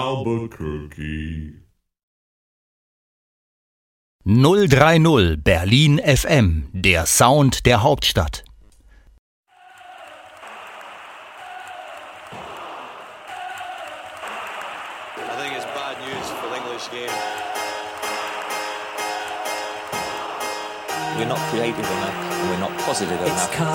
Albuquerque. 030 Berlin FM, der Sound der Hauptstadt. I think it's bad news for the English game. We're not creative enough, and we're not positive enough.